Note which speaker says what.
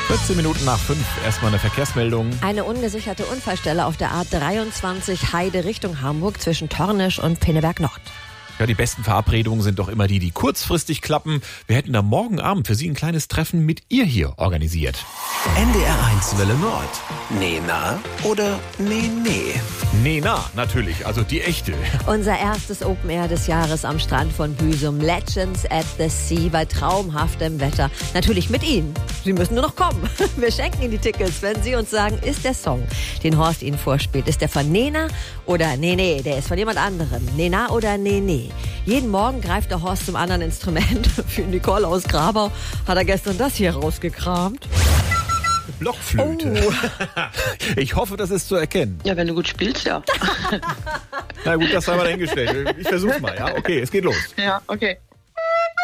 Speaker 1: 14 Minuten nach 5. Erstmal eine Verkehrsmeldung.
Speaker 2: Eine ungesicherte Unfallstelle auf der A23 Heide Richtung Hamburg zwischen Tornisch und Pinneberg Nord.
Speaker 1: Ja, die besten Verabredungen sind doch immer die kurzfristig klappen. Wir hätten da morgen Abend für Sie ein kleines Treffen mit ihr hier organisiert.
Speaker 3: NDR1 Welle Nord. Nee, na oder nee, nee?
Speaker 1: Nee, na, natürlich, also die echte.
Speaker 2: Unser erstes Open Air des Jahres am Strand von Büsum. Legends at the Sea bei traumhaftem Wetter. Natürlich mit Ihnen. Sie müssen nur noch kommen. Wir schenken Ihnen die Tickets, wenn Sie uns sagen, ist der Song, den Horst Ihnen vorspielt, ist der von Nena oder nee, der ist von jemand anderem. Nena oder nee. Jeden Morgen greift der Horst zum anderen Instrument. Für Nicole aus Grabau hat er gestern das hier rausgekramt.
Speaker 1: Blockflöte.
Speaker 2: Oh.
Speaker 1: Ich hoffe, das ist zu erkennen.
Speaker 4: Ja, wenn du gut spielst, ja.
Speaker 1: Na gut, das sei mal dahingestellt. Ich versuch's mal, ja? Okay, es geht los.
Speaker 4: Ja, okay.